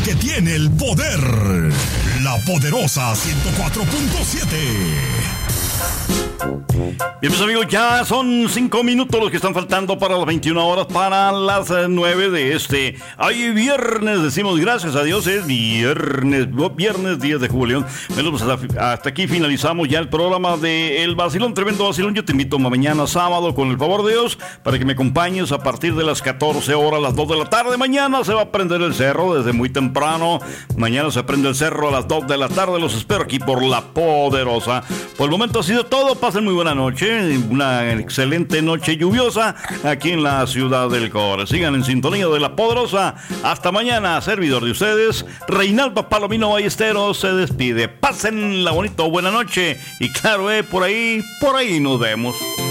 que tiene el poder. La Poderosa 104.7. Bien, pues amigos, ya son 5 minutos los que están faltando para las 21 horas, para las 9 de este. Hoy viernes, decimos gracias a Dios, es viernes 10 de julio. Bueno, pues hasta aquí finalizamos ya el programa de El Vacilón, tremendo vacilón. Yo te invito mañana sábado, con el favor de Dios, para que me acompañes a partir de las 14 horas, las 2 de la tarde. Mañana se va a prender el cerro desde muy temprano. Mañana se prende el cerro a las 2 de la tarde. Los espero aquí por La Poderosa. Por el momento ha sido todo. Pasen muy buena noche. Una excelente noche lluviosa aquí en la ciudad del Core. Sigan en sintonía de La Poderosa. Hasta mañana, servidor de ustedes, Reinaldo Palomino Ballesteros, se despide. Pasen la bonita buena noche. Y claro, por ahí nos vemos.